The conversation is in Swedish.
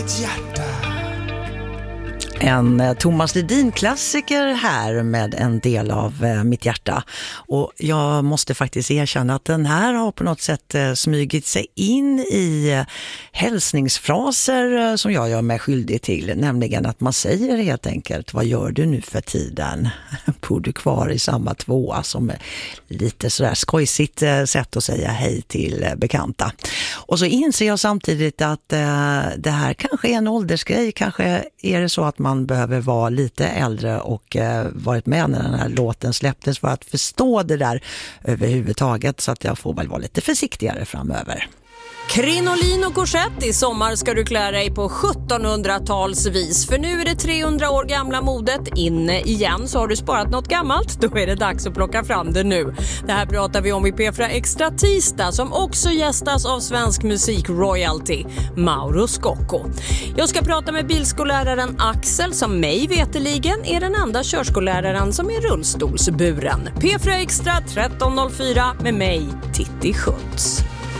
Hjärta. En Thomas Ledin-klassiker här med en del av mitt hjärta. Och jag måste faktiskt erkänna att den här har på något sätt smygit sig in i hälsningsfraser som jag gör mig skyldig till. Nämligen att man säger helt enkelt, vad gör du nu för tiden? Bor du kvar i samma tvåa, som lite sådär skojsigt sätt att säga hej till bekanta. Och så inser jag samtidigt att det här kanske är en åldersgrej. Kanske är det så att man behöver vara lite äldre och varit med när den här låten släpptes för att förstå det där överhuvudtaget, så att jag får väl vara lite försiktigare framöver. Krinolin och korsett, i sommar ska du klä dig på 1700-talsvis. För nu är det 300 år gamla modet inne igen. Så har du sparat något gammalt, då är det dags att plocka fram det nu. Det här pratar vi om i P4 Extra tisdag, som också gästas av svensk musik royalty, Mauro Scocco. Jag ska prata med bilskolläraren Axel, som mig veteligen är den enda körskolläraren som är rullstolsburen. P4 Extra 13.04 med mig, Titti Schultz.